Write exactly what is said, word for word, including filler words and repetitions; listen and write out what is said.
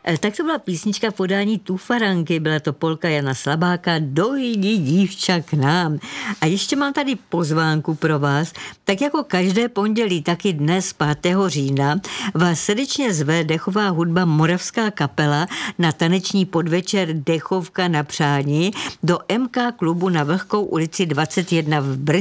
Tak to byla písnička v podání Tufaranky, byla to polka Jana Slabáka, Dojdi dívča k nám. A ještě mám tady pozvánku pro vás, tak jako každé pondělí, taky dnes pátého října vás srdečně zve dechová hudba Moravská kapela na taneční podvečer Dechovka na přání do M K klubu na Vlhkou ulici dvacet jedna v Brně.